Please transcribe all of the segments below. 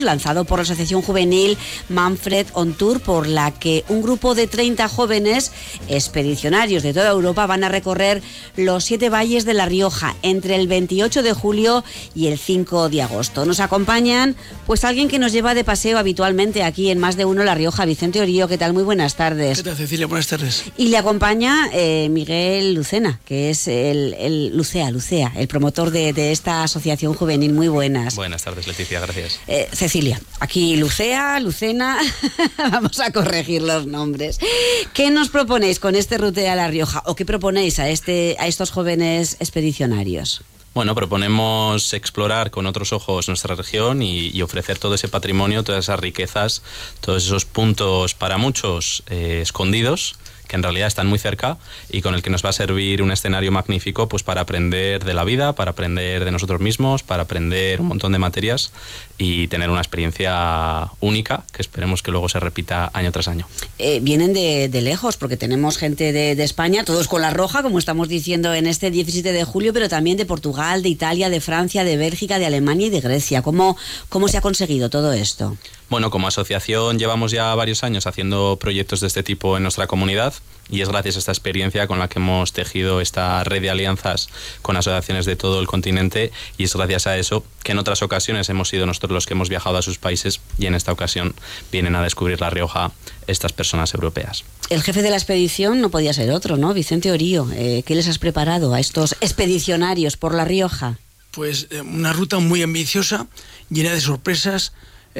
lanzado por la Asociación Juvenil Manfred on Tour, por la que un grupo de 30 jóvenes expedicionarios de toda Europa van a recorrer los 7 valles de La Rioja entre el 28 de julio y el 5 de agosto. Nos acompañan pues alguien que nos lleva de paseo habitualmente aquí en Más de Uno La Rioja, Vicente Orío. ¿Qué tal? Muy buenas tardes. ¿Qué tal, Cecilia? Buenas tardes. Y le acompaña Miguel Lucena, que es el Lucea, el promotor de esta asociación juvenil. Muy buenas. Buenas tardes, Leticia, gracias. Cecilia, aquí Lucena, vamos a corregir los nombres. ¿Qué nos proponéis con este Rutea La Rioja? ¿O qué proponéis a estos jóvenes expedicionarios? Bueno, proponemos explorar con otros ojos nuestra región y ofrecer todo ese patrimonio, todas esas riquezas, todos esos puntos para muchos escondidos, que en realidad están muy cerca y con el que nos va a servir un escenario magnífico pues para aprender de la vida, para aprender de nosotros mismos, para aprender un montón de materias y tener una experiencia única que esperemos que luego se repita año tras año. Vienen de lejos, porque tenemos gente de España, todos con la roja, como estamos diciendo en este 17 de julio, pero también de Portugal, de Italia, de Francia, de Bélgica, de Alemania y de Grecia. ¿Cómo se ha conseguido todo esto? Bueno, como asociación llevamos ya varios años haciendo proyectos de este tipo en nuestra comunidad y es gracias a esta experiencia con la que hemos tejido esta red de alianzas con asociaciones de todo el continente y es gracias a eso que en otras ocasiones hemos sido nosotros los que hemos viajado a sus países y en esta ocasión vienen a descubrir La Rioja estas personas europeas. El jefe de la expedición no podía ser otro, ¿no? Vicente Orío. ¿Qué les has preparado a estos expedicionarios por La Rioja? Pues una ruta muy ambiciosa, llena de sorpresas,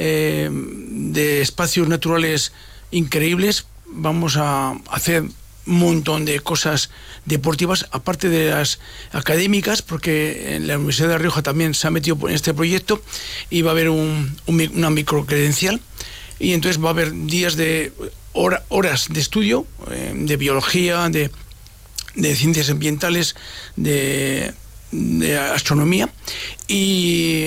de espacios naturales increíbles. Vamos a hacer un montón de cosas deportivas, aparte de las académicas, porque en la Universidad de La Rioja también se ha metido en este proyecto y va a haber una microcredencial y entonces va a haber días de horas de estudio, de biología, de ciencias ambientales, de astronomía y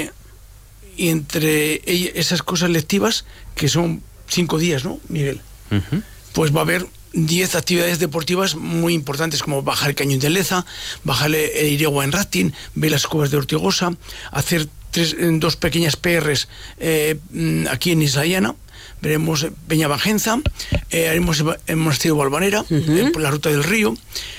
entre esas cosas lectivas, que son 5 días, ¿no, Miguel? Uh-huh. Pues va a haber 10 actividades deportivas muy importantes, como bajar el cañón de Leza, bajar el Iregua en rafting, ver las cuevas de Ortigosa, hacer 2 pequeñas PRs aquí en Isla Llana, veremos Peña Bajenza, haremos el monasterio Valvanera, uh-huh, por la ruta del río.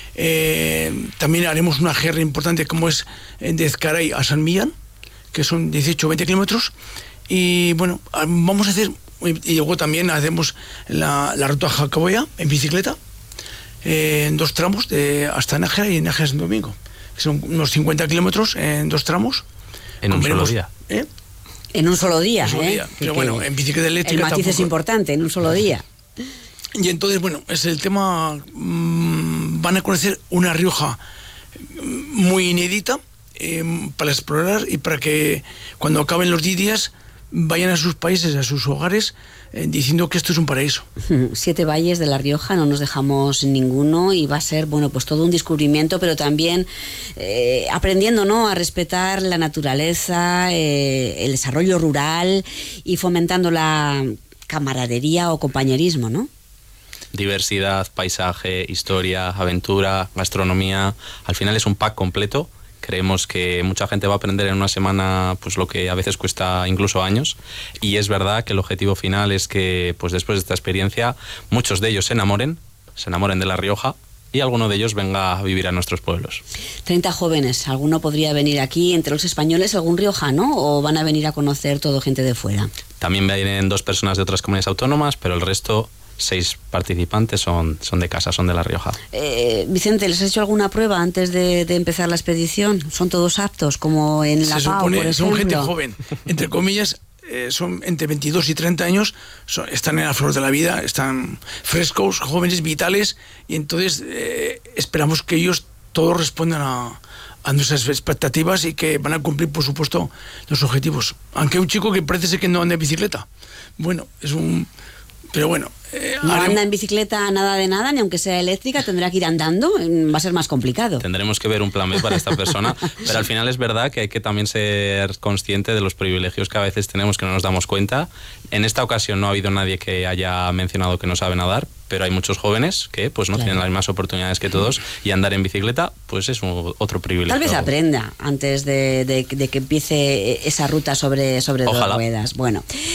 También haremos una GR importante como es de Ezcaray a San Millán, que son 18 o 20 kilómetros, y bueno, vamos a hacer, y luego también hacemos la ruta Jacaboya en bicicleta, en 2 tramos, hasta Nájera y Nájera San Domingo, que son unos 50 kilómetros en 2 tramos. En un solo día. En un solo día, Pero bueno, en bicicleta eléctrica el matiz tampoco es importante, en un solo día. Y entonces, bueno, es el tema, van a conocer una Rioja muy inédita, para explorar y para que cuando acaben los 10 días vayan a sus países, a sus hogares, diciendo que esto es un paraíso. 7 valles de La Rioja, no nos dejamos ninguno y va a ser, bueno, pues todo un descubrimiento, pero también aprendiendo, ¿no?, a respetar la naturaleza, el desarrollo rural y fomentando la camaradería o compañerismo, ¿no? Diversidad, paisaje, historia, aventura, gastronomía, al final es un pack completo. Creemos que mucha gente va a aprender en una semana pues lo que a veces cuesta incluso años y es verdad que el objetivo final es que pues después de esta experiencia muchos de ellos se enamoren de La Rioja y alguno de ellos venga a vivir a nuestros pueblos. 30 jóvenes, ¿alguno podría venir aquí entre los españoles, algún riojano o van a venir a conocer todo gente de fuera? También vienen 2 personas de otras comunidades autónomas, pero el resto 6 participantes son de casa, son de La Rioja. Vicente, ¿les has hecho alguna prueba antes de empezar la expedición? ¿Son todos aptos, como en La Pau, por ejemplo? Son gente joven, entre comillas, son entre 22 y 30 años, están en la flor de la vida, están frescos, jóvenes, vitales, y entonces esperamos que ellos todos respondan a nuestras expectativas y que van a cumplir, por supuesto, los objetivos. Aunque hay un chico que parece ser que no anda en bicicleta. Bueno, pero bueno, No anda en bicicleta nada de nada, ni aunque sea eléctrica, tendrá que ir andando, va a ser más complicado. Tendremos que ver un plan B para esta persona, pero al final es verdad que hay que también ser consciente de los privilegios que a veces tenemos que no nos damos cuenta. En esta ocasión no ha habido nadie que haya mencionado que no sabe nadar, pero hay muchos jóvenes que pues no tienen las mismas oportunidades que todos, y andar en bicicleta pues es otro privilegio. Tal vez aprenda antes de que empiece esa ruta sobre dos ruedas. Bueno.